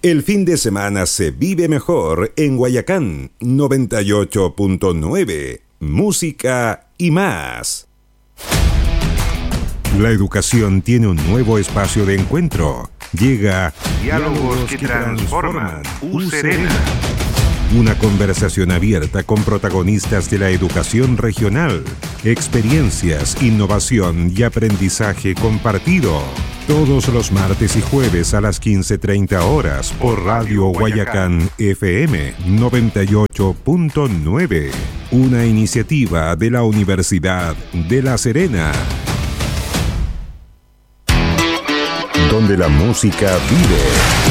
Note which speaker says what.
Speaker 1: El fin de semana se vive mejor en Guayacán 98.9. Música y más. La educación tiene un nuevo espacio de encuentro. Llega
Speaker 2: Diálogos que transforman. Serena.
Speaker 1: Una conversación abierta con protagonistas de la educación regional, experiencias, innovación y aprendizaje compartido. Todos los martes y jueves a las 15:30 horas por Radio Guayacán FM 98.9. Una iniciativa de la Universidad de La Serena. Donde la música vive.